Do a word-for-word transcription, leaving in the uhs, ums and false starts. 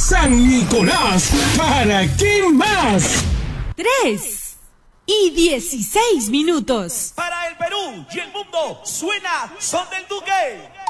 San Nicolás, ¿para qué más? Tres y dieciséis minutos. Para el Perú y el mundo suena Son del Duque.